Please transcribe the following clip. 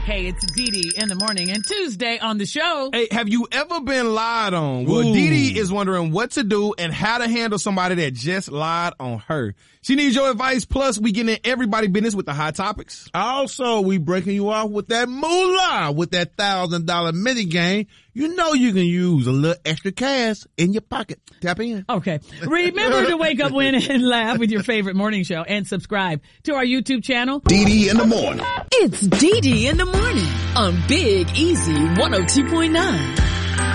Hey, it's Dee Dee in the morning and Tuesday on the show. Hey, have you ever been lied on? Well, Dee Dee is wondering what to do and how to handle somebody that just lied on her. She needs your advice. Plus, we get in everybody business with the hot topics. Also, we breaking you off with that moolah, with that $1,000 mini game. You know you can use a little extra cash in your pocket. Tap in. Okay. Remember to wake up, win, and laugh with your favorite morning show and subscribe to our YouTube channel. Dee Dee in the morning. It's Dee Dee in the morning on Big Easy 102.9.